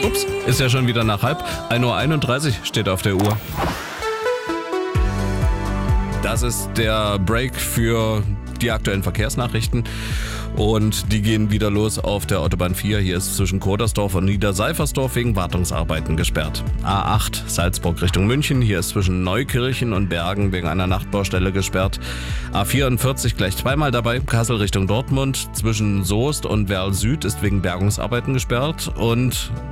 Ups, ist ja schon wieder nach halb. 1:31 Uhr steht auf der Uhr. Das ist der Break für die aktuellen Verkehrsnachrichten. Und die gehen wieder los auf der Autobahn 4. Hier ist zwischen Kodersdorf und Niederseifersdorf wegen Wartungsarbeiten gesperrt. A8 Salzburg Richtung München. Hier ist zwischen Neukirchen und Bergen wegen einer Nachtbaustelle gesperrt. A44 gleich zweimal dabei. Kassel Richtung Dortmund. Zwischen Soest und Werl Süd ist wegen Bergungsarbeiten gesperrt. Und